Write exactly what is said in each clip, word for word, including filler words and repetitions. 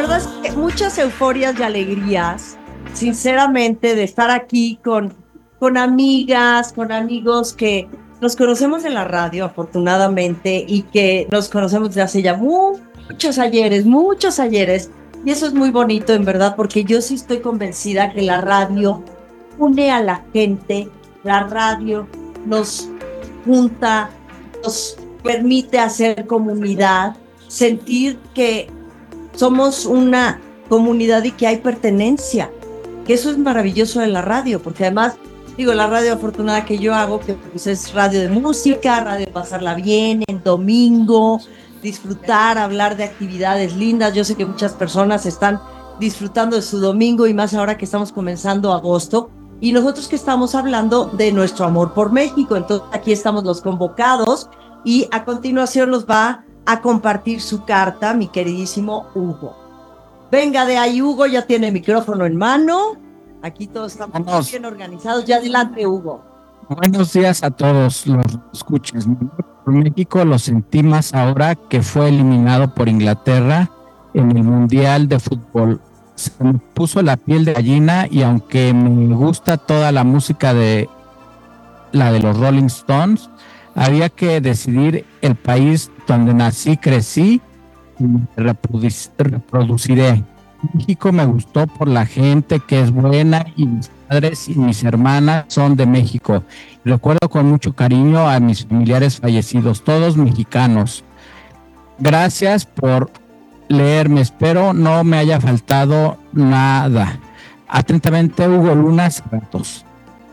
verdad es que muchas euforias y alegrías, sinceramente, de estar aquí con, con amigas, con amigos que nos conocemos en la radio, afortunadamente, y que nos conocemos desde hace ya muchos ayeres, muchos ayeres. Y eso es muy bonito, en verdad, porque yo sí estoy convencida que la radio une a la gente, la radio nos junta, nos permite hacer comunidad, sentir que somos una comunidad y que hay pertenencia, que eso es maravilloso de la radio, porque además, digo, la radio afortunada que yo hago, que pues es radio de música, radio de pasarla bien, en domingo, disfrutar, hablar de actividades lindas. Yo sé que muchas personas están disfrutando de su domingo y más ahora que estamos comenzando agosto, y nosotros que estamos hablando de nuestro amor por México. Entonces aquí estamos los convocados y a continuación nos va a compartir su carta mi queridísimo Hugo. Venga de ahí, Hugo, ya tiene el micrófono en mano. Aquí todos estamos Vamos. bien organizados. Ya adelante, Hugo. Buenos días a todos los escuchas. Por México lo sentí más ahora que fue eliminado por Inglaterra en el Mundial de Fútbol. Se me puso la piel de gallina y aunque me gusta toda la música de la de los Rolling Stones, había que decidir el país donde nací, crecí y me reproduc- reproduciré. México me gustó por la gente que es buena y mis padres y mis hermanas son de México. Recuerdo con mucho cariño a mis familiares fallecidos, todos mexicanos. Gracias por leerme, espero no me haya faltado nada. Atentamente, Hugo Luna Cerratos.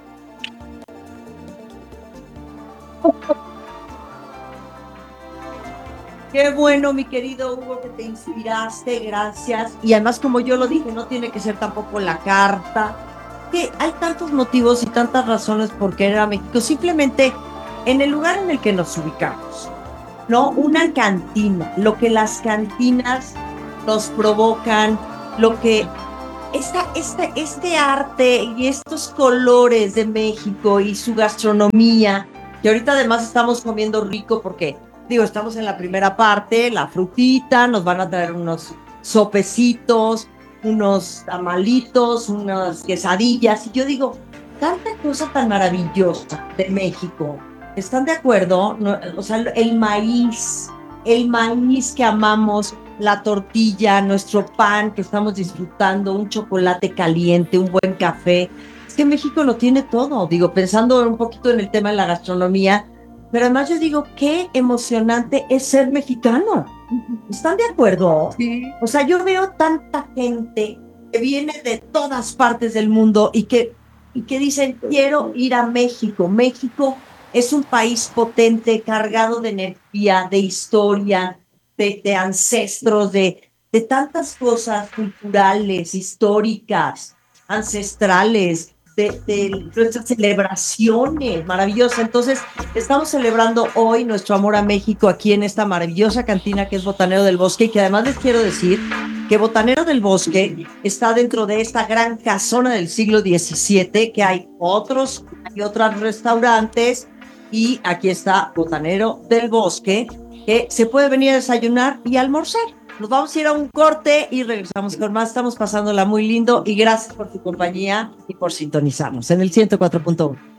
Qué bueno, mi querido Hugo, que te inspiraste, gracias. Y además, como yo lo dije, no tiene que ser tampoco la carta, que hay tantos motivos y tantas razones por querer a México, simplemente en el lugar en el que nos ubicamos, ¿no? Una cantina, lo que las cantinas nos provocan, lo que esta, este, este arte y estos colores de México y su gastronomía, que ahorita además estamos comiendo rico porque, digo, estamos en la primera parte, la frutita, nos van a traer unos sopecitos, unos tamalitos, unas quesadillas, y yo digo, tanta cosa tan maravillosa de México. ¿Están de acuerdo? No, o sea, el maíz, el maíz que amamos, la tortilla, nuestro pan que estamos disfrutando, un chocolate caliente, un buen café. Es que México lo tiene todo, digo, pensando un poquito en el tema de la gastronomía, pero además yo digo, qué emocionante es ser mexicano. ¿Están de acuerdo? Sí. O sea, yo veo tanta gente que viene de todas partes del mundo y que, y que dicen, quiero ir a México. México es un país potente, cargado de energía, de historia, de, de ancestros, de, de tantas cosas culturales, históricas, ancestrales, de, de nuestras celebraciones maravillosas. Entonces, estamos celebrando hoy nuestro amor a México aquí en esta maravillosa cantina que es Botanero del Bosque, y que además les quiero decir que Botanero del Bosque está dentro de esta gran casona del siglo diecisiete, que hay otros, hay otros restaurantes, y aquí está Botanero del Bosque, que se puede venir a desayunar y almorzar. Nos vamos a ir a un corte y regresamos con más. Estamos pasándola muy lindo y gracias por tu compañía y por sintonizarnos en el ciento cuatro punto uno.